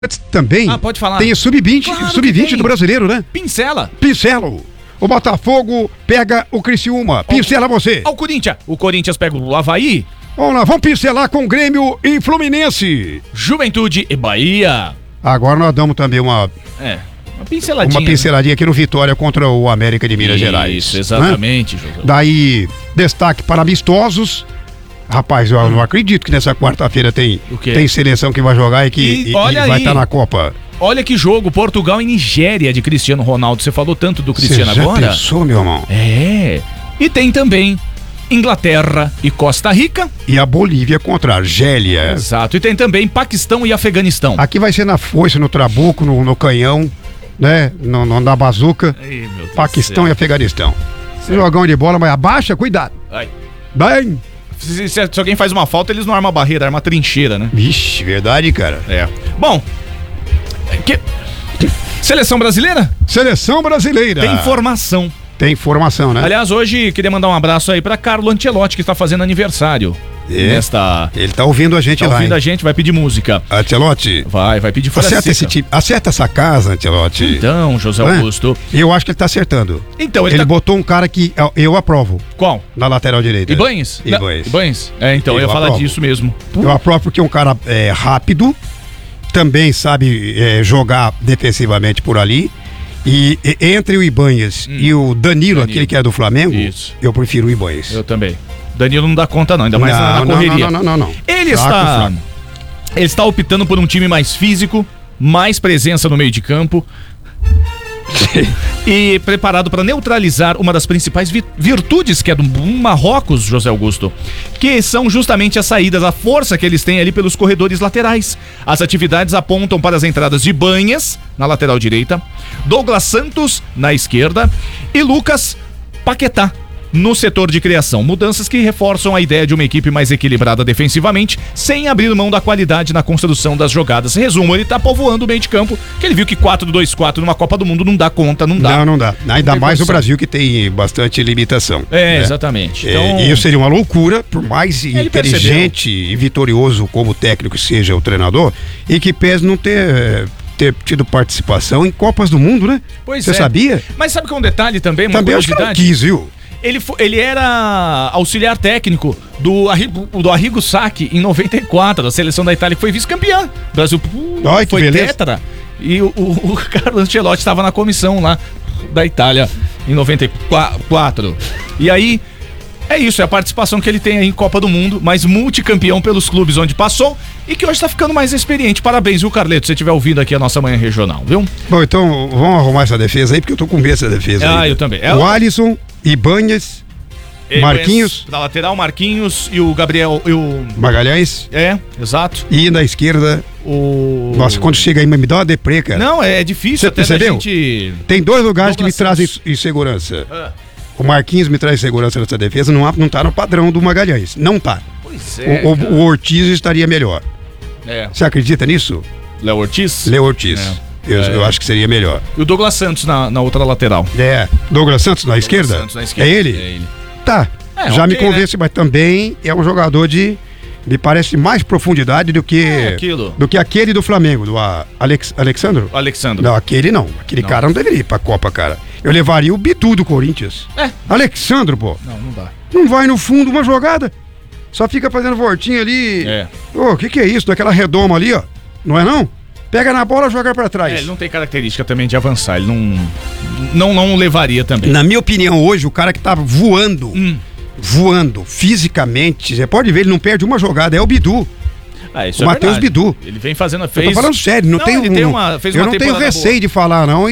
Também pode falar. tem sub-20, Claro sub-20 do brasileiro, né? Pincela. Pincelo. O Botafogo pega o Criciúma. Pincela você. O Corinthians. O Corinthians pega o Avaí. Vamos lá, vamos pincelar com Grêmio e Fluminense. Juventude e Bahia. Agora nós damos também uma pinceladinha. Uma pinceladinha aqui no Vitória contra o América de Minas Gerais. Isso, exatamente, né? Daí, destaque para amistosos. Rapaz, eu não acredito que nessa quarta-feira tem seleção que vai jogar e que vai estar na Copa. Olha que jogo, Portugal e Nigéria de Cristiano Ronaldo. Você falou tanto do Cristiano agora. Você já pensou, meu irmão? E tem também Inglaterra e Costa Rica. E a Bolívia contra a Argélia. Exato. E tem também Paquistão e Afeganistão. Aqui vai ser na foice, no trabuco, no canhão, né? Na bazuca. Ai, meu Deus Paquistão e Afeganistão. Jogão de bola, mas abaixa, cuidado. Bem. Se alguém faz uma falta, eles não armam a barreira, armam a trincheira, né? Vixe, verdade, cara. Bom, seleção brasileira? Seleção brasileira. Tem informação. Tem informação, né? Aliás, hoje queria mandar um abraço aí pra Carlo Ancelotti, que está fazendo aniversário. Ele tá ouvindo a gente lá. Tá ouvindo a gente, vai pedir música. Ancelotti. Vai pedir fora acerta essa casa, Ancelotti. Então, José Augusto. Eu acho que ele tá acertando. Então, ele botou um cara que eu aprovo. Qual? Na lateral direita. Ibanez? Ibanez. Então, eu ia falar disso mesmo. Eu aprovo porque é um cara rápido, também sabe jogar defensivamente por ali. E entre o Ibanez e o Danilo, aquele que é do Flamengo, eu prefiro o Ibanez. Eu também. Danilo não dá conta não, ainda mais na correria. Não. Ele está optando por um time mais físico, mais presença no meio de campo e preparado para neutralizar uma das principais virtudes que é do Marrocos, José Augusto, que são justamente as saídas, a força que eles têm ali pelos corredores laterais. As atividades apontam para as entradas de Ibanez na lateral direita, Douglas Santos na esquerda e Lucas Paquetá no setor de criação. Mudanças que reforçam a ideia de uma equipe mais equilibrada defensivamente, sem abrir mão da qualidade na construção das jogadas. Resumo, ele tá povoando o meio de campo, que ele viu que 4-2-4 numa Copa do Mundo não dá conta, não dá. Não dá. Ainda mais o Brasil, que tem bastante limitação. Exatamente. Então, isso seria uma loucura, por mais inteligente e vitorioso como técnico seja o treinador, e que pese não ter tido participação em Copas do Mundo, né? Você sabia? Mas sabe que é um detalhe também, uma curiosidade? Também acho que não quis, viu? Ele era auxiliar técnico do Arrigo Sacchi em 94, da seleção da Itália, que foi vice-campeã. O Brasil foi tetra. E o Carlo Ancelotti estava na comissão lá da Itália em 94. E aí, é isso, é a participação que ele tem aí em Copa do Mundo, mas multicampeão pelos clubes onde passou e que hoje está ficando mais experiente. Parabéns, viu, Carleto, se você estiver ouvindo aqui a nossa manhã regional, viu? Bom, então vamos arrumar essa defesa aí, porque eu tô com medo dessa defesa aí. Eu também. O Alisson, Ibanez, Marquinhos. Da lateral, Marquinhos e o Gabriel e o Magalhães. Exato. E na esquerda, Nossa, quando chega aí, me dá uma deprê, cara. Não, é difícil. Você percebeu? Tem dois lugares que me trazem insegurança. O Marquinhos me traz segurança nessa defesa, não tá no padrão do Magalhães. Não tá. Pois é. O Ortiz estaria melhor. Você acredita nisso? Léo Ortiz? Léo Ortiz. Eu acho que seria melhor. E o Douglas Santos na outra lateral. Douglas Santos na esquerda? Santos na esquerda. É ele? Tá. Já me convence, mas também é um jogador me parece mais profundidade do que aquele do Flamengo, do Alexandro. Não, aquele não. Aquele cara não deveria ir pra Copa, cara. Eu levaria o Bidu do Corinthians. Alexandro, pô. Não dá. Não vai no fundo uma jogada. Só fica fazendo voltinha ali. O que é isso? Daquela redoma ali, ó. Não é não? Pega na bola e joga pra trás. Ele não tem característica também de avançar. Ele não levaria também. Na minha opinião, hoje, o cara que tá voando fisicamente, você pode ver, ele não perde uma jogada, é o Bidu. Isso o Matheus Bidu. Ele vem fazendo... Eu tô falando sério, eu não tenho receio de falar não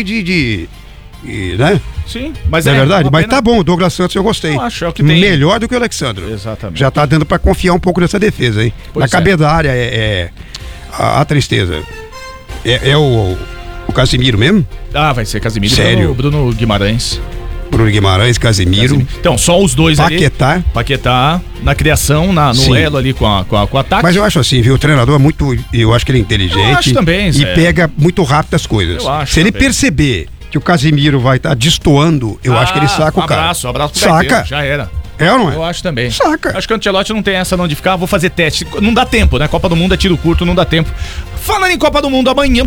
né? Sim, mas é verdade, mas tá bom, o Douglas Santos eu gostei. Eu acho que tem... Melhor do que o Alexandre. Exatamente. Já tá dando pra confiar um pouco nessa defesa, hein? Na cabeça da área a tristeza. É o Casimiro mesmo? Vai ser Casimiro. Sério? Bruno Guimarães. Bruno Guimarães, Casimiro. Então, só os dois Paquetá na criação, no elo ali com o ataque. Mas eu acho assim, viu? O treinador é muito... Eu acho que ele é inteligente. Eu acho também, e pega muito rápido as coisas. Se ele perceber que o Casimiro vai estar destoando, eu acho que ele saca o cara. Abraço pro saca. Já era. É ou não é? Eu acho também. Saca. Acho que o Ancelotti não tem essa não de ficar, vou fazer teste. Não dá tempo, né? Copa do Mundo é tiro curto, não dá tempo. Falando em Copa do Mundo, amanhã